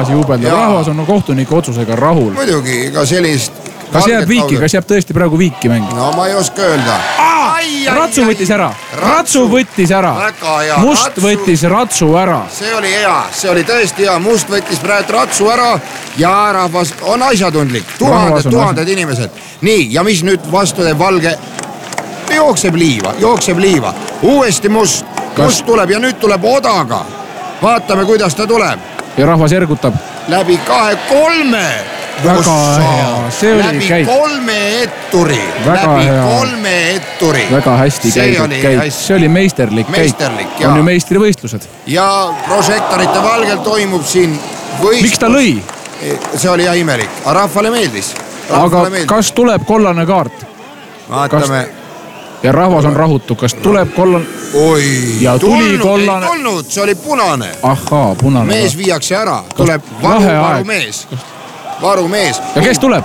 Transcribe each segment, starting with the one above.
rahvas juubeldab, rahvas on kohtuniku otsusega rahul. Muidugi, ega sellist... Kas jääb viiki, kas jääb tõesti praegu viiki mäng? No ma ei oska öelda. Ratsu võttis ära. Ratsu võttis ära. Must võttis Ratsu ära. See oli hea, see oli tõesti hea. Must võttis praegu Ratsu ära ja rahvas on asjatundlik. Tuhanded inimesed. Nii, ja mis nüüd vastu teeb Valge? Jookseb liiva. Uuesti Must. Must tuleb ja nüüd tuleb Odaga. Vaatame, kuidas ta tuleb. Ja rahvas ergutab. Läbi 2-3. Väga hea, see oli käik. Läbi kolme etturi. Väga hästi käidud käik. See oli meisterlik käik. On ju meistrivõistlused. Ja prožektorite valgel toimub siin võistlus. Miks ta lõi? See oli ja imelik. Rahvale meeldis. Aga kas tuleb kollane kaart? Vaatame. Ja rahvas on rahutu. Kas tuleb kollane? Ja tuli kollane. Ei tulnud, see oli punane. Ahaa, punane. Mees viiakse ära. Tuleb varumees. Ja kes tuleb?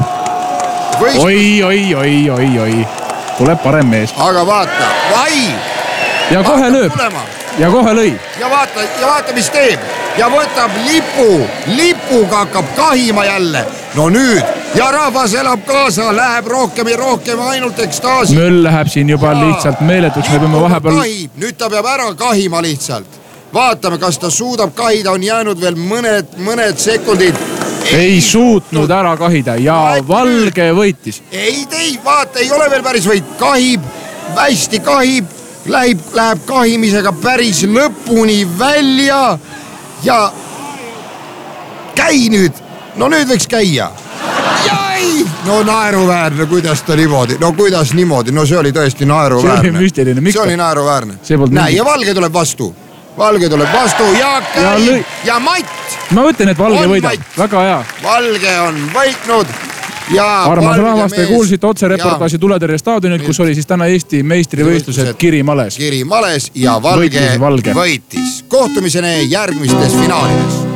Oi. Tuleb parem mees. Aga vaata, Ja kohe lööb. Ja kohe lõi. Ja vaata, mis teeb. Ja võtab lipuga hakkab kahima jälle. No nüüd. Ja rahvas elab kaasa, läheb rohkem ainult ekstaasi. Möll läheb siin juba lihtsalt meeletuks. Me peame vahepeal... Nüüd ta peab ära kahima lihtsalt. Vaatame, kas ta suudab kahida. On jäänud veel mõned sekundid. Ei suutnud ära kahida ja Valge võitis. Vaata, ei ole veel päris võit. Hästi kahib. Läheb kahimisega päris lõpuni välja. Ja käi nüüd. No nüüd võiks käia. No naeruväärne, kuidas ta niimoodi. No kuidas niimoodi? No see oli tõesti naeruväärne. See oli müstiline. See oli naeruväärne. Näe, ja Valge tuleb vastu ja käi ja Matt. Ma mõtlen, et Valge võidab. Väga hea. Valge on võitnud. Armas rahvas, te kuulsite otse reportaaži Tuletõrje staadionilt, kus oli siis täna Eesti meistrivõistlused Kiri Males ja Valge võitis. Kohtumiseni järgmistes finaalides.